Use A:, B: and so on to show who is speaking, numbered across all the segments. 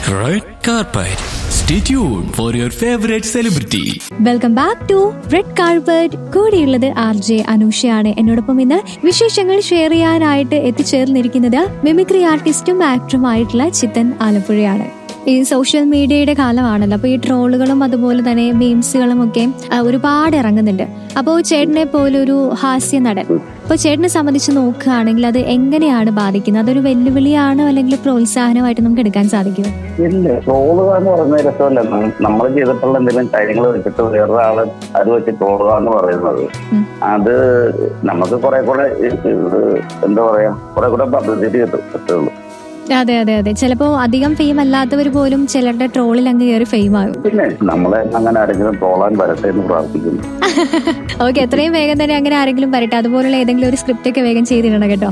A: Red carpet. Stay tuned for your favorite celebrity.
B: Welcome back to red carpet. കൂടെയുള്ളത് RJ അനൂഷയാണ്. എന്നോടൊപ്പം ഇന്ന് വിശേഷങ്ങൾ share ചെയ്യാനായിട്ട് എത്തിച്ചേർന്നിരിക്കുന്നത് മിമിക്രി ആർട്ടിസ്റ്റും ആക്ടറുമായിട്ടുള്ള ചിത്തൻ ആലപ്പുഴയാണ്. ഈ സോഷ്യൽ മീഡിയയുടെ കാലമാണല്ലോ, അപ്പൊ ഈ ട്രോളുകളും അതുപോലെ തന്നെ മീംസുകളും ഒക്കെ ഒരുപാട് ഇറങ്ങുന്നുണ്ട്. അപ്പോൾ ചേട്ടനെ പോലെ ഒരു ഹാസ്യ നടൻ, അപ്പൊ ചേട്ടനെ സംബന്ധിച്ച് നോക്കുകയാണെങ്കിൽ അത് എങ്ങനെയാണ് ബാധിക്കുന്നത്? അതൊരു വെല്ലുവിളിയാണോ അല്ലെങ്കിൽ പ്രോത്സാഹനമായിട്ട് നമുക്ക് എടുക്കാൻ സാധിക്കുമോ?
C: ഇല്ല, ട്രോളുക എന്ന് പറയുന്ന രസമല്ല. നമ്മൾ ചെയ്തിട്ടുള്ള എന്തെങ്കിലും കാര്യങ്ങൾ വെച്ചിട്ട് വേറൊരാള് അത് വെച്ച് ട്രോളുക എന്ന് പറയുന്നത്, അത് നമുക്ക് കുറെ കൂടെ എന്താ പറയാ, കുറെ കൂടെ പബ്ലിസിറ്റി കിട്ടുള്ളൂ.
B: അതെ അതെ അതെ, ചിലപ്പോ അധികം ഫെയിം അല്ലാത്തവർ പോലും ചിലരുടെ ട്രോളിൽ അങ്ങ് കയറി ഫെയിം ആകും.
C: പിന്നെ നമ്മളെ അങ്ങനെ ആരെങ്കിലും ട്രോളാൻ വരട്ടെ എന്ന് പ്രാർത്ഥിക്കുന്നു.
B: ഓക്കെ, എത്രയും വേഗം തന്നെ അങ്ങനെ ആരെങ്കിലും വരട്ടെ. അതുപോലുള്ള ഏതെങ്കിലും ഒരു സ്ക്രിപ്റ്റ് ഒക്കെ വേഗം ചെയ്തിടണം കേട്ടോ.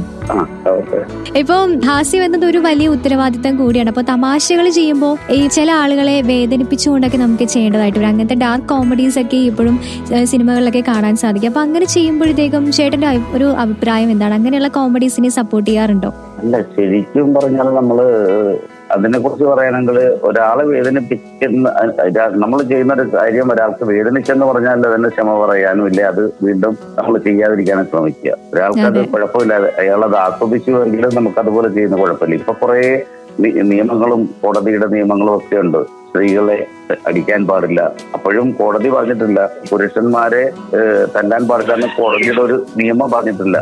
B: ഇപ്പം ഹാസ്യം എന്നത് ഒരു വലിയ ഉത്തരവാദിത്തം കൂടിയാണ്. അപ്പൊ തമാശകൾ ചെയ്യുമ്പോൾ ഈ ചില ആളുകളെ വേദനിപ്പിച്ചുകൊണ്ടൊക്കെ നമുക്ക് ചെയ്യേണ്ടതായിട്ട് വരും. അങ്ങനത്തെ ഡാർക്ക് കോമഡീസ് ഒക്കെ ഇപ്പോഴും സിനിമകളിലൊക്കെ കാണാൻ സാധിക്കും. അപ്പൊ അങ്ങനെ ചെയ്യുമ്പോഴത്തേക്കും ചേട്ടന്റെ ഒരു അഭിപ്രായം എന്താണ്? അങ്ങനെയുള്ള കോമഡീസിനെ സപ്പോർട്ട് ചെയ്യാറുണ്ടോ?
C: അല്ല, ശരിക്കും പറഞ്ഞാൽ നമ്മള് അതിനെ കുറിച്ച് പറയുകയാണെങ്കിൽ ഒരാളെ വേദനിപ്പിക്കുന്ന, നമ്മൾ ചെയ്യുന്ന ഒരു കാര്യം ഒരാൾക്ക് വേദനിച്ചെന്ന് പറഞ്ഞാൽ അതിന്റെ ക്ഷമ പറയാനും ഇല്ല, അത് വീണ്ടും നമ്മൾ ചെയ്യാതിരിക്കാനും ശ്രമിക്കുക. ഒരാൾക്ക് അത് കുഴപ്പമില്ല, അയാളത് ആസ്വദിച്ചുവെങ്കിലും നമുക്ക് അതുപോലെ ചെയ്യുന്ന കുഴപ്പമില്ല. ഇപ്പൊ കുറെ നിയമങ്ങളും കോടതിയുടെ നിയമങ്ങളും ഒക്കെ ഉണ്ട്. സ്ത്രീകളെ അടിക്കാൻ പാടില്ല, അപ്പോഴും കോടതി പറഞ്ഞിട്ടില്ല. പുരുഷന്മാരെ തല്ലാൻ പാടില്ല എന്ന് കോടതിയുടെ ഒരു നിയമം പറഞ്ഞിട്ടില്ല.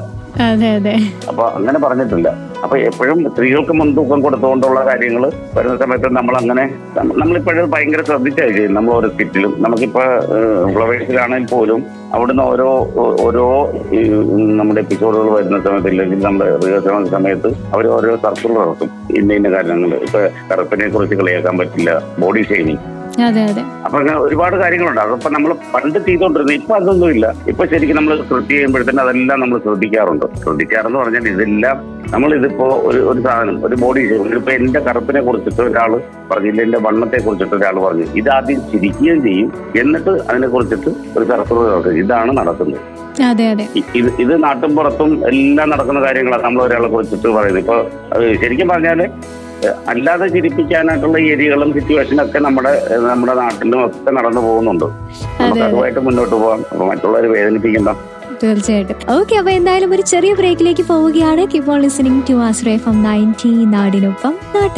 C: അപ്പൊ അങ്ങനെ പറഞ്ഞിട്ടില്ല. അപ്പൊ എപ്പോഴും സ്ത്രീകൾക്ക് മുൻതൂക്കം കൊടുത്തുകൊണ്ടുള്ള കാര്യങ്ങൾ വരുന്ന സമയത്ത് നമ്മളിപ്പോഴും ഭയങ്കര ശ്രദ്ധിച്ചായി ചെയ്യും. നമ്മൾ ഓരോ സ്കിറ്റിലും നമുക്കിപ്പോ ഫ്ലവേഴ്സിലാണെങ്കിൽ പോലും അവിടുന്ന് ഓരോ നമ്മുടെ എപ്പിസോഡുകൾ വരുന്ന സമയത്ത്, ഇല്ലെങ്കിൽ നമ്മുടെ റിഹേഴ്സൽ സമയത്ത് അവർ ഓരോ സർക്കിൾ ഇറക്കും. ഇന്ന കാര്യങ്ങൾ, ഇപ്പൊ കറുപ്പിനെ കുറിച്ച് കളിയാക്കാൻ പറ്റില്ല, ബോഡി ഷെയ്മിങ്, അപ്പൊ അങ്ങനെ ഒരുപാട് കാര്യങ്ങളുണ്ട്. അതപ്പോ നമ്മൾ പണ്ട് ചെയ്തോണ്ടിരുന്നത്, ഇപ്പൊ അതൊന്നും ഇല്ല. ഇപ്പൊ ശരിക്കും നമ്മൾ സ്ക്രിപ്റ്റ് ചെയ്യുമ്പോഴത്തേനും അതെല്ലാം നമ്മൾ ശ്രദ്ധിക്കാറെന്ന് പറഞ്ഞാൽ ഇതെല്ലാം ഇതിപ്പോ ഒരു സാധനം, ഒരു ബോഡി ഷേപ്പ്, ഇപ്പൊ എന്റെ കറുപ്പിനെ കുറിച്ചിട്ട് ഒരാൾ പറഞ്ഞില്ല, എന്റെ വണ്ണത്തെ കുറിച്ചിട്ട് ഒരാൾ പറഞ്ഞു, ഇതാദ്യം ചിരിക്കുകയും ചെയ്യും, എന്നിട്ട് അതിനെ കുറിച്ചിട്ട് ഒരു സർക്കിൾ നടക്കും. ഇതാണ് നടക്കുന്നത്. ഇത് നാട്ടും പുറത്തും എല്ലാം നടക്കുന്ന കാര്യങ്ങളാണ് നമ്മൾ ഒരാളെ കുറിച്ചിട്ട് പറയുന്നത്. ഇപ്പൊ ശരിക്കും പറഞ്ഞാല് അല്ലാതെ ചിരിപ്പിക്കാനായിട്ടുള്ള ഏരിയകളും സിറ്റുവേഷനൊക്കെ നമ്മുടെ നാട്ടിലും ഒക്കെ നടന്നു പോകുന്നുണ്ട്. നമുക്ക് അതുമായിട്ട് മുന്നോട്ട് പോകാം. അപ്പൊ മറ്റുള്ളവരെ വേദനിപ്പിക്കണ്ട.
B: തീർച്ചയായിട്ടും. ഓക്കെ, അപ്പൊ എന്തായാലും ഒരു ചെറിയ ബ്രേക്കിലേക്ക് പോവുകയാണ്. Keep on listening to Ashraya FM 90 നാടിനൊപ്പം നാട്ട